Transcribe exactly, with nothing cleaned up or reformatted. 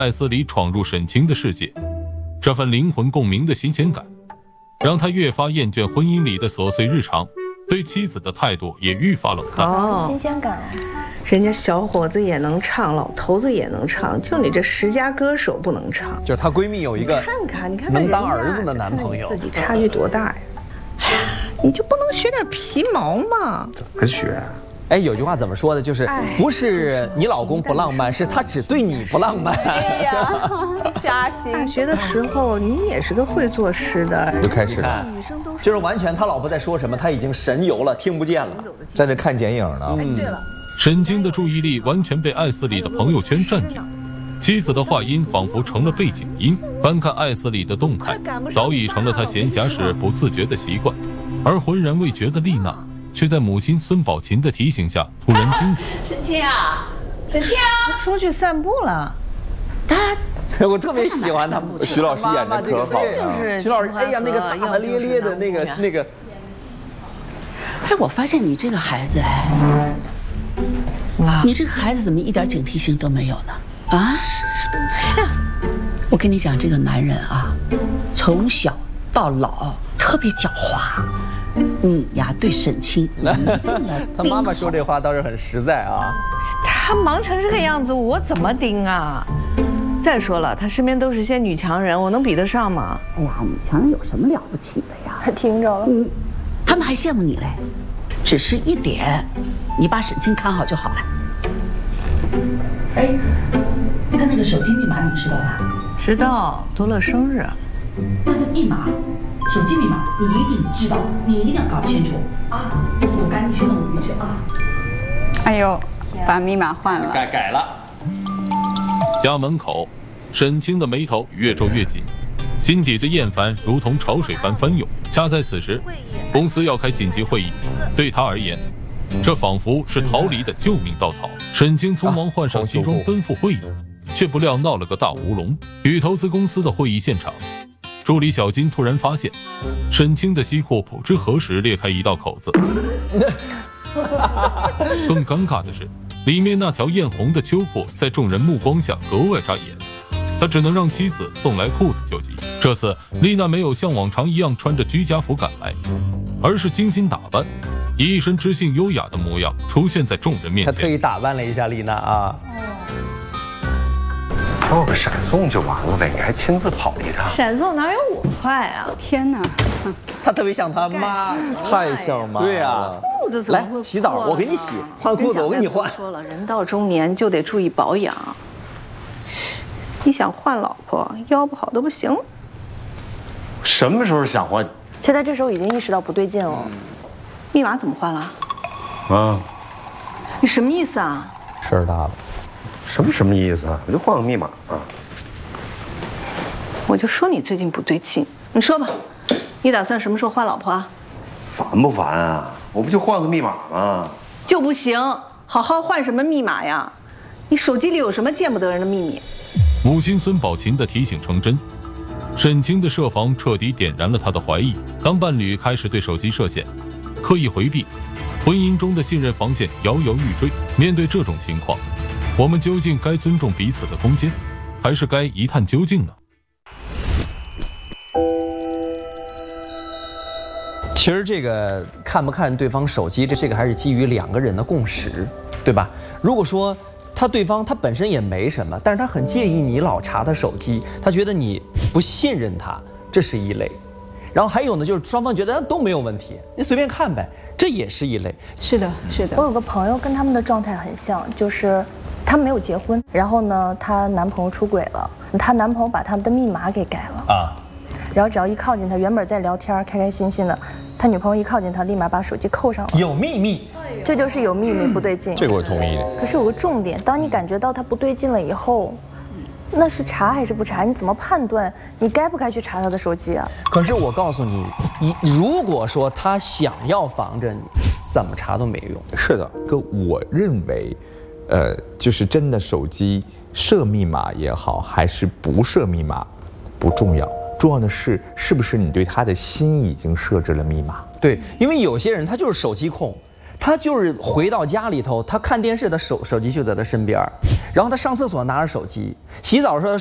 艾斯里闯入沈清的世界，这份灵魂共鸣的新鲜感，让他越发厌倦婚姻里的琐碎日常，对妻子的态度也愈发冷淡。 哦，新鲜感。 人家小伙子也能唱，老头子也能唱，就你这十佳歌手不能唱。 就是她闺蜜有一个看看，你看能当儿子的男朋友， 自己差距多大呀？你就不能学点皮毛吗？ 怎么学？ 哎，有句话怎么说的？就是不是你老公不浪漫，是他只对你不浪漫。 哎呀，扎心！ 大学的时候你也是个会作诗的， 就开始了，就是完全他老婆在说什么，他已经神游了，听不见了， 在这看剪影呢。 哎，对了， 沈清的注意力完全被艾斯里的朋友圈占据，妻子的话音仿佛成了背景音，翻看艾斯里的动态早已成了他闲暇时不自觉的习惯，而浑然未觉的丽娜却在母亲孙宝琴的提醒下突然惊醒。 沈清啊，沈清啊， 出去散步了。他， 我特别喜欢他。 徐老师演的可好了。 徐老师，哎呀，那个大大咧咧的那个那个。 哎，我发现你这个孩子，哎，你这个孩子怎么一点警惕性都没有呢？啊？是。我跟你讲，这个男人啊，从小到老特别狡猾。你呀，对沈清， 他妈妈说这话倒是很实在啊。 他忙成这个样子，我怎么盯啊？再说了，他身边都是些女强人，我能比得上吗？ 哎呀，女强人有什么了不起的呀？ 他听着了， 嗯，他们还羡慕你嘞。只是一点，你把沈清看好就好了。哎，他那个手机密码你知道吧？ 知道，多乐生日。 那个密码。手机密码你一定知道，你一定要搞清楚啊！我赶紧去弄鱼去啊！ 哎呦，把密码换了， 改改了。 家门口，沈清的眉头越皱越紧，心底的厌烦如同潮水般翻涌。恰在此时，公司要开紧急会议，对他而言，这仿佛是逃离的救命稻草。沈清匆忙换上西装奔赴会议，却不料闹了个大乌龙。与投资公司的会议现场，助理小金突然发现，沈清的西裤不知何时裂开一道口子。更尴尬的是，里面那条艳红的秋裤在众人目光下格外扎眼。他只能让妻子送来裤子救急。这次丽娜没有像往常一样穿着居家服赶来，而是精心打扮，以一身知性优雅的模样出现在众人面前。 他特意打扮了一下丽娜啊。 做个闪送就完了呗，你还亲自跑一趟？ 闪送哪有我快啊！ 天哪， 他特别像他妈， 太像妈了。 对呀， 裤子怎么会来洗澡，我给你洗；换裤子，我给你换。 说了，人到中年就得注意保养。你想换老婆，腰不好都不行。 什么时候想换？ 就在这时候已经意识到不对劲了。 密码怎么换了？ 啊？ 你什么意思啊？ 事儿大了。 什么什么意思啊？我就换个密码啊！ 我就说你最近不对劲，你说吧，你打算什么时候换老婆啊？ 烦不烦啊？我不就换个密码吗？ 就不行，好好换什么密码呀？你手机里有什么见不得人的秘密？ 母亲孙宝琴的提醒成真，沈清的设防彻底点燃了他的怀疑。当伴侣开始对手机设限，刻意回避，婚姻中的信任防线摇摇欲坠。面对这种情况，我们究竟该尊重彼此的空间，还是该一探究竟呢？ 其实这个看不看对方手机，这这个还是基于两个人的共识，对吧？如果说他对方他本身也没什么，但是他很介意你老查他手机，他觉得你不信任他，这是一类。然后还有呢，就是双方觉得都没有问题，你随便看呗，这也是一类。 是的，是的。 我有个朋友跟他们的状态很像，就是他们没有结婚，然后呢，她男朋友出轨了，她男朋友把他们的密码给改了啊，然后只要一靠近他，原本在聊天开开心心的，他女朋友一靠近他，立马把手机扣上了， 有秘密， 这就是有秘密不对劲。 这个我同意。 可是有个重点，当你感觉到他不对劲了以后，那是查还是不查？你怎么判断你该不该去查他的手机啊？ 可是我告诉你，你如果说他想要防着你，怎么查都没用。 是的，哥，我认为，呃，就是真的手机设密码也好，还是不设密码，不重要，重要的是是不是你对他的心已经设置了密码。 对，因为有些人他就是手机控。 他就是回到家里头，他看电视，他手手机就在他身边，然后他上厕所拿着手机，洗澡的时候